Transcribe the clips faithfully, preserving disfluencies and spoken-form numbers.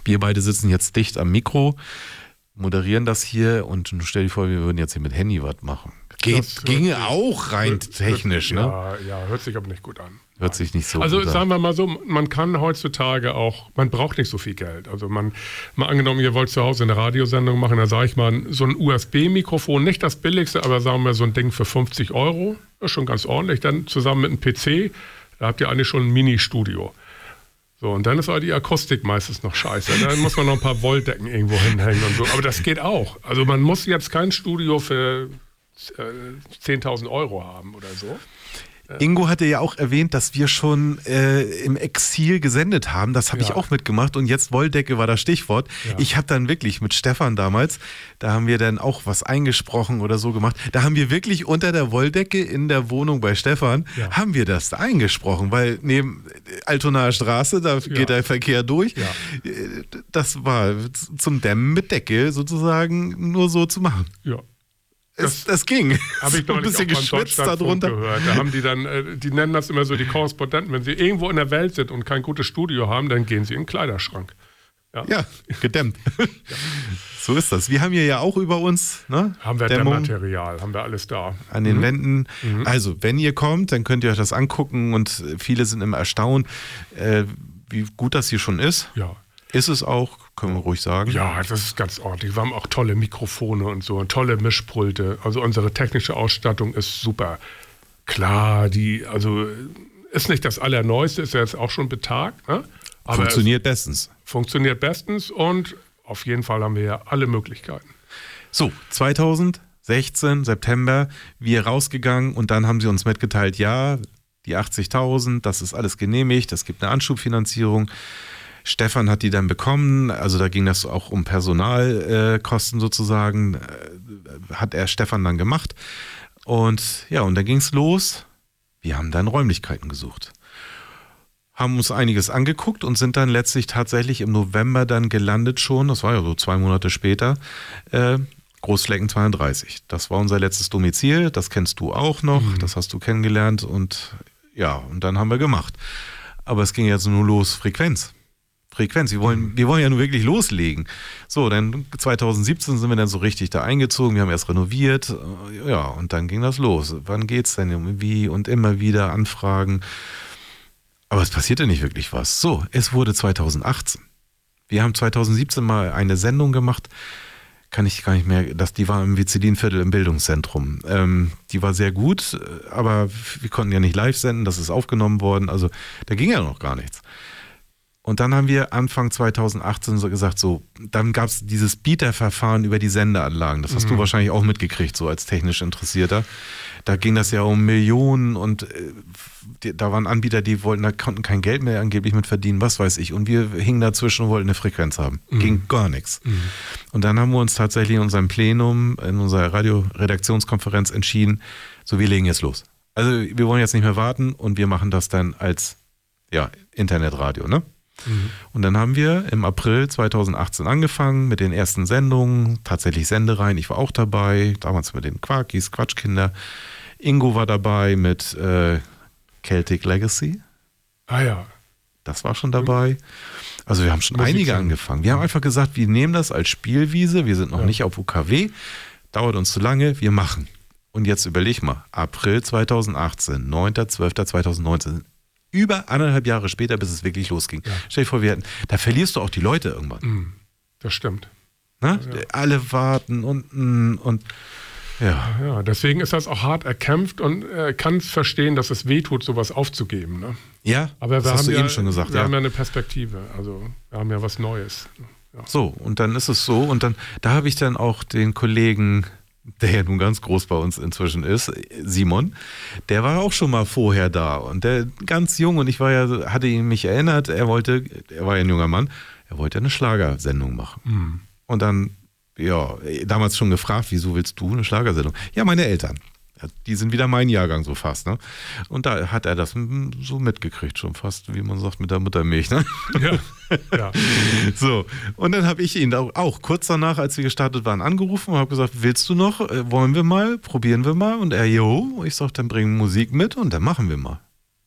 Wir beide sitzen jetzt dicht am Mikro, moderieren das hier und stell dir vor, wir würden jetzt hier mit Handy was machen. Geht, ginge sich, auch rein hört, technisch, hört, ne? Ja, ja, hört sich aber nicht gut an. Hört Nein. sich nicht so also gut an. Also sagen wir mal so, man kann heutzutage auch, man braucht nicht so viel Geld. Also man, mal angenommen, ihr wollt zu Hause eine Radiosendung machen, dann sage ich mal, so ein U S B-Mikrofon, nicht das billigste, aber sagen wir so ein Ding für fünfzig Euro, ist schon ganz ordentlich. Dann zusammen mit einem P C, da habt ihr eigentlich schon ein Mini-Studio. So, und dann ist aber die Akustik meistens noch scheiße. Dann muss man noch ein paar Wolldecken irgendwo hinhängen und so. Aber das geht auch. Also man muss jetzt kein Studio für zehntausend Euro haben oder so. Ingo hatte ja auch erwähnt, dass wir schon äh, im Exil gesendet haben. Das habe ja. ich auch mitgemacht und jetzt Wolldecke war das Stichwort. Ja. Ich habe dann wirklich mit Stefan damals, da haben wir dann auch was eingesprochen oder so gemacht. Da haben wir wirklich unter der Wolldecke in der Wohnung bei Stefan, ja. haben wir das eingesprochen, weil neben Altonaer Straße, da ja. geht der Verkehr durch. Ja. Das war zum Dämmen mit Decke sozusagen nur so zu machen. Ja. Es, das ging. Habe ich noch ein bisschen geschwitzt darunter gehört. Da haben die dann, die nennen das immer so die Korrespondenten, wenn sie irgendwo in der Welt sind und kein gutes Studio haben, dann gehen sie in den Kleiderschrank. Ja, ja gedämmt. Ja. So ist das. Wir haben hier ja auch über uns, ne? Haben wir Dämmung Dämmmaterial, haben wir alles da. An den mhm. Wänden. Mhm. Also, wenn ihr kommt, dann könnt ihr euch das angucken und viele sind immer erstaunt, äh, wie gut das hier schon ist. Ja. Ist es auch, können wir ruhig sagen. Ja, das ist ganz ordentlich. Wir haben auch tolle Mikrofone und so, tolle Mischpulte. Also unsere technische Ausstattung ist super. Klar, die, also ist nicht das Allerneueste, ist ja jetzt auch schon betagt. Ne? Aber funktioniert bestens. Funktioniert bestens und auf jeden Fall haben wir ja alle Möglichkeiten. So, zweitausendsechzehn, September, wir rausgegangen und dann haben sie uns mitgeteilt, ja, die achtzigtausend, das ist alles genehmigt, es gibt eine Anschubfinanzierung. Stefan hat die dann bekommen, also da ging das auch um Personalkosten äh, sozusagen, äh, hat er Stefan dann gemacht. Und ja, und dann ging es los. Wir haben dann Räumlichkeiten gesucht. Haben uns einiges angeguckt und sind dann letztlich tatsächlich im November dann gelandet schon, das war ja so zwei Monate später, äh, Großflecken zweiunddreißig. Das war unser letztes Domizil, das kennst du auch noch, mhm. das hast du kennengelernt und ja, und dann haben wir gemacht. Aber es ging jetzt nur los, Frequenz. Frequenz. Wir wollen, wir wollen ja nur wirklich loslegen. So, dann zweitausendsiebzehn sind wir dann so richtig da eingezogen. Wir haben erst renoviert. Ja, und dann ging das los. Wann geht's denn? Wie? Und immer wieder Anfragen. Aber es passierte nicht wirklich was. So, es wurde zweitausendachtzehn. Wir haben zweitausendsiebzehn mal eine Sendung gemacht. Kann ich gar nicht mehr, das, die war im Vizelinviertel im Bildungszentrum. Ähm, die war sehr gut, aber wir konnten ja nicht live senden. Das ist aufgenommen worden. Also, da ging ja noch gar nichts. Und dann haben wir Anfang zweitausendachtzehn so gesagt, so, dann gab es dieses Bieterverfahren über die Sendeanlagen. Das hast mhm. du wahrscheinlich auch mitgekriegt, so als technisch Interessierter. Da ging das ja um Millionen und äh, die, da waren Anbieter, die wollten, da konnten kein Geld mehr angeblich mit verdienen, was weiß ich. Und wir hingen dazwischen und wollten eine Frequenz haben. Mhm. Ging gar nichts. Mhm. Und dann haben wir uns tatsächlich in unserem Plenum, in unserer Radioredaktionskonferenz entschieden, so, wir legen jetzt los. Also wir wollen jetzt nicht mehr warten und wir machen das dann als ja, Internetradio, ne? Mhm. Und dann haben wir im April zweitausendachtzehn angefangen mit den ersten Sendungen, tatsächlich Sendereien. Ich war auch dabei, damals mit den Quarkis, Quatschkinder. Ingo war dabei mit äh, Celtic Legacy. Ah ja. Das war schon dabei. Also wir haben schon Musik einige sein. angefangen. Wir haben einfach gesagt, wir nehmen das als Spielwiese. Wir sind noch ja. nicht auf U K W. Dauert uns zu lange, wir machen. Und jetzt überleg mal, April zweitausendachtzehn, neunter zwölfter zweitausendneunzehn. Über anderthalb Jahre später, bis es wirklich losging. Ja. Stell dir vor, wir hatten, da verlierst du auch die Leute irgendwann. Mm, das stimmt. Na? Ja. Alle warten und und ja. ja. Deswegen ist das auch hart erkämpft und äh, kann es verstehen, dass es wehtut, sowas aufzugeben. Ne? Ja, aber wir das haben hast du ja, eben schon gesagt. Wir ja. haben ja eine Perspektive, also wir haben ja was Neues. Ja. So, und dann ist es so und dann, da habe ich dann auch den Kollegen, der ja nun ganz groß bei uns inzwischen ist, Simon, der war auch schon mal vorher da und der ganz jung und ich war ja, hatte ihn mich erinnert, er wollte, er war ja ein junger Mann, er wollte eine Schlagersendung machen. Mhm. Und dann, ja, damals schon gefragt, wieso willst du eine Schlagersendung? Ja, meine Eltern. Die sind wieder mein Jahrgang so fast, ne? Und da hat er das so mitgekriegt, schon fast, wie man sagt, mit der Muttermilch, ne? Ja. ja. So, und dann habe ich ihn auch, auch kurz danach, als wir gestartet waren, angerufen und habe gesagt, willst du noch, wollen wir mal, probieren wir mal? Und er, jo, ich sag, dann bringen Musik mit und dann machen wir mal.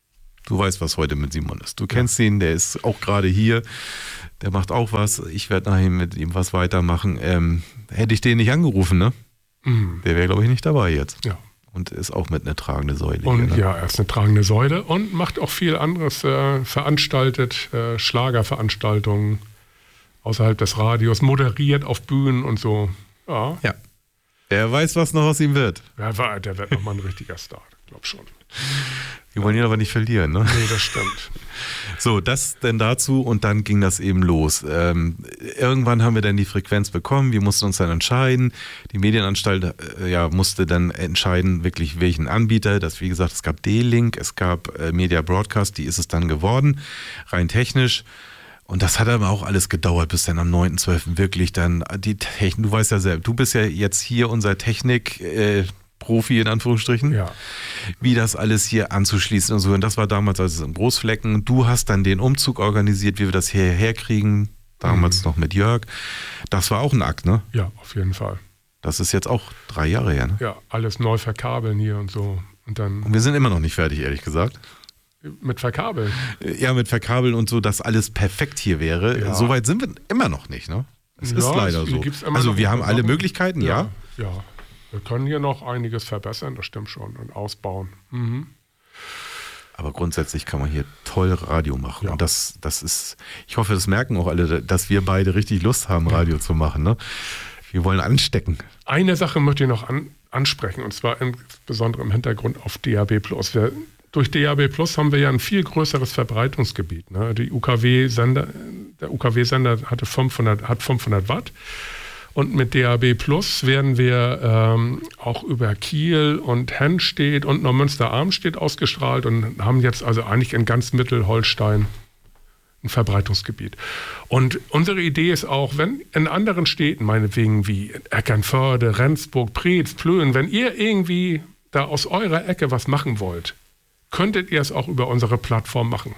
Du weißt, was heute mit Simon ist. Du kennst ja. ihn, der ist auch gerade hier. Der macht auch was. Ich werde nachher mit ihm was weitermachen. Ähm, hätte ich den nicht angerufen, ne? Mhm. Der wäre, glaube ich, nicht dabei jetzt. Ja. Und ist auch mit einer tragende Säule. Und hier, ne? ja, er ist eine tragende Säule und macht auch viel anderes. Äh, veranstaltet äh, Schlagerveranstaltungen außerhalb des Radios, moderiert auf Bühnen und so. Ja. Ja. Er weiß, was noch aus ihm wird. Ja, war, der wird nochmal ein richtiger Star, glaub schon. Wir wollen ihn aber nicht verlieren, ne? Nee, das stimmt. So, das denn dazu und dann ging das eben los. Ähm, irgendwann haben wir dann die Frequenz bekommen, wir mussten uns dann entscheiden. Die Medienanstalt äh, ja, musste dann entscheiden, wirklich welchen Anbieter. Das, wie gesagt, es gab D-Link, es gab äh, Media Broadcast, die ist es dann geworden, rein technisch. Und das hat aber auch alles gedauert, bis dann am neunten zwölften wirklich dann die Technik, du weißt ja selbst, du bist ja jetzt hier unser Technik- äh, Profi in Anführungsstrichen, ja. wie das alles hier anzuschließen und so. Und das war damals also in Großflecken. Du hast dann den Umzug organisiert, wie wir das hierher kriegen, damals mhm. noch mit Jörg. Das war auch ein Akt, ne? Ja, auf jeden Fall. Das ist jetzt auch drei Jahre her, ne? Ja, alles neu verkabeln hier und so. Und dann. Und wir sind immer noch nicht fertig, ehrlich gesagt. Mit Verkabeln? Ja, mit Verkabeln und so, dass alles perfekt hier wäre. Ja. Soweit sind wir immer noch nicht, ne? Es ja, ist leider so. Also wir haben alle Möglichkeiten, ja. Ja. ja. Wir können hier noch einiges verbessern, das stimmt schon, und ausbauen. Mhm. Aber grundsätzlich kann man hier toll Radio machen. Ja. Und das, das ist, ich hoffe, das merken auch alle, dass wir beide richtig Lust haben, Radio ja. zu machen. Ne? Wir wollen anstecken. Eine Sache möchte ich noch an, ansprechen, und zwar insbesondere im Hintergrund auf D A B Plus. Wir, durch D A B Plus haben wir ja ein viel größeres Verbreitungsgebiet. Ne? Die U K W-Sender, der U K W-Sender hatte fünfhundert, hat fünfhundert Watt. Und mit D A B Plus werden wir ähm, auch über Kiel und Hennstedt und Neumünster-Armstedt ausgestrahlt und haben jetzt also eigentlich in ganz Mittelholstein ein Verbreitungsgebiet. Und unsere Idee ist auch, wenn in anderen Städten, meinetwegen wie Eckernförde, Rendsburg, Preetz, Plön, wenn ihr irgendwie da aus eurer Ecke was machen wollt, könntet ihr es auch über unsere Plattform machen.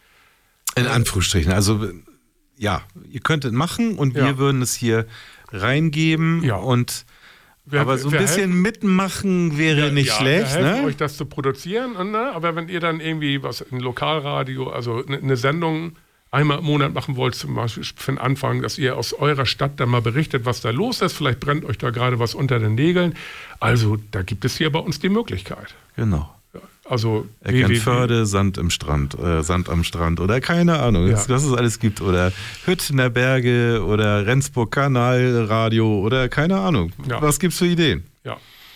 In Anführungsstrichen, also ja, ihr könntet machen und wir ja. würden es hier reingeben ja. und wir, aber so ein bisschen helfen, mitmachen wäre ja, nicht ja, schlecht. Wir helfen ne? euch das zu produzieren, ne? Aber wenn ihr dann irgendwie was ein Lokalradio, also eine Sendung einmal im Monat machen wollt, zum Beispiel für den Anfang, dass ihr aus eurer Stadt dann mal berichtet, was da los ist, vielleicht brennt euch da gerade was unter den Nägeln. Also da gibt es hier bei uns die Möglichkeit. Genau. Also Eckernförde, Sand im Strand, äh, Sand am Strand oder keine Ahnung, ja. was es alles gibt. Oder Hüttener Berge oder Rendsburg Kanalradio oder keine Ahnung. Ja. Was gibt's für Ideen? Ja,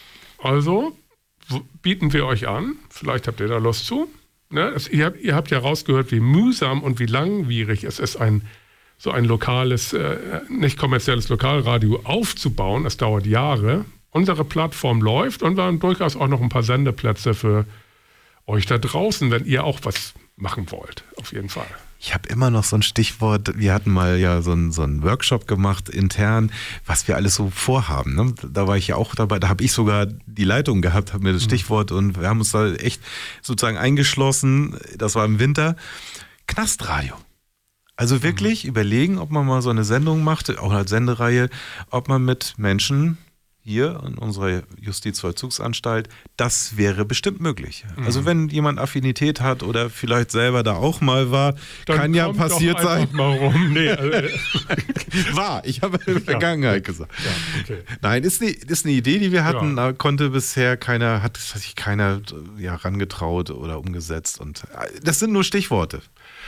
also bieten wir euch an, vielleicht habt ihr da Lust zu. Ne? Es, ihr, habt, ihr habt ja rausgehört, wie mühsam und wie langwierig es ist, ein, so ein lokales, äh, nicht kommerzielles Lokalradio aufzubauen. Das dauert Jahre. Unsere Plattform läuft und wir haben durchaus auch noch ein paar Sendeplätze für euch da draußen, wenn ihr auch was machen wollt, auf jeden Fall. Ich habe immer noch so ein Stichwort, wir hatten mal ja so einen so einen Workshop gemacht intern, was wir alles so vorhaben. Ne? Da war ich ja auch dabei, da habe ich sogar die Leitung gehabt, habe mir das Stichwort mhm. und wir haben uns da echt sozusagen eingeschlossen, das war im Winter, Knastradio. Also wirklich mhm. überlegen, ob man mal so eine Sendung macht, auch als Sendereihe, ob man mit Menschen hier in unserer Justizvollzugsanstalt, das wäre bestimmt möglich. Mhm. Also wenn jemand Affinität hat oder vielleicht selber da auch mal war, dann kann ja passiert sein. Mal rum. Nee, also war, ich habe in der Vergangenheit ja. gesagt. Ja, okay. Nein, ist eine, ist eine Idee, die wir hatten, ja. da konnte bisher keiner, hat sich keiner ja, rangetraut oder umgesetzt. Und das sind nur Stichworte.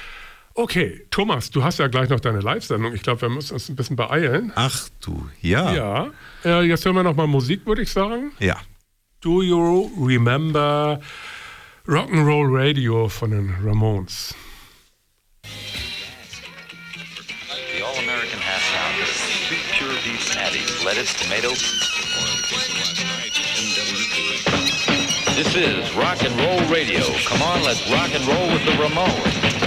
Okay, Thomas, du hast ja gleich noch deine Live-Sendung. Ich glaube, wir müssen uns ein bisschen beeilen. Ach du, ja. Ja, äh, jetzt hören wir noch mal Musik, würde ich sagen. Ja. Do you remember Rock'n'Roll Radio von den Ramones? The All-American Half Pound. Two pure beef patties, lettuce, tomato. This is Rock'n'Roll Radio. Come on, let's rock and roll with the Ramones.